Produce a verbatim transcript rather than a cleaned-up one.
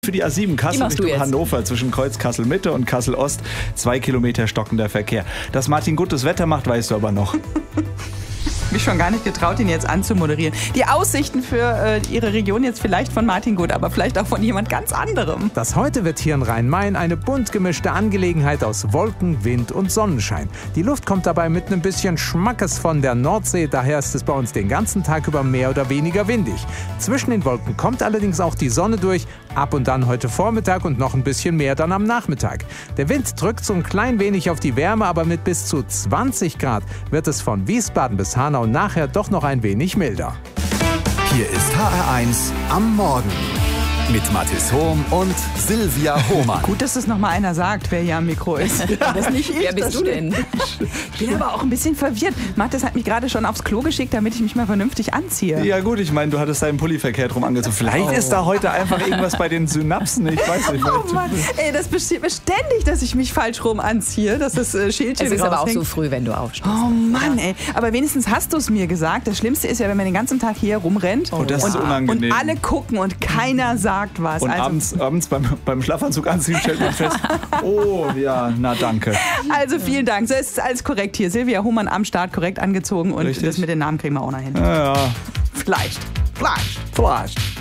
Für die A sieben Kassel Richtung Hannover zwischen Kreuz Kassel-Mitte und Kassel-Ost. Zwei Kilometer stockender Verkehr. Dass Martin gutes Wetter macht, weißt du aber noch. Mich schon gar nicht getraut, ihn jetzt anzumoderieren. Die Aussichten für äh, Ihre Region jetzt vielleicht von Martin Gut, aber vielleicht auch von jemand ganz anderem. Das heute wird hier in Rhein-Main eine bunt gemischte Angelegenheit aus Wolken, Wind und Sonnenschein. Die Luft kommt dabei mit einem bisschen Schmackes von der Nordsee, daher ist es bei uns den ganzen Tag über mehr oder weniger windig. Zwischen den Wolken kommt allerdings auch die Sonne durch, ab und dann heute Vormittag und noch ein bisschen mehr dann am Nachmittag. Der Wind drückt so ein klein wenig auf die Wärme, aber mit bis zu zwanzig Grad wird es von Wiesbaden bis Hanau und nachher doch noch ein wenig milder. Hier ist H R eins am Morgen mit Mathis Hohm und Silvia Hohmann. Gut, dass es noch mal einer sagt, wer hier am Mikro ist. Das ist nicht ich. Wer bist du denn? Ich bin aber auch ein bisschen verwirrt. Mathis hat mich gerade schon aufs Klo geschickt, damit ich mich mal vernünftig anziehe. Ja gut, ich meine, du hattest deinen Pulli verkehrt rum angezogen. Vielleicht oh. ist da heute einfach irgendwas bei den Synapsen. Ich weiß nicht. Oh Mann, ey, das passiert mir ständig, dass ich mich falsch rum anziehe, dass das äh, Schildchen Es ist raushängt. aber auch so früh, wenn du aufstehst. Oh Mann, ey. Aber wenigstens hast du es mir gesagt. Das Schlimmste ist ja, wenn man den ganzen Tag hier rumrennt. Oh, das und, ist unangenehm. Und alle gucken und keiner sagt was. Und also, abends, abends beim, beim Schlafanzug anziehen stellt man fest, oh ja, na danke. Also vielen Dank. So ist alles korrekt hier. Silvia Hohmann am Start, korrekt angezogen. Und Richtig. Das mit den Namen kriegen wir auch noch hin. Ja, ja. Vielleicht. Vielleicht. Vielleicht.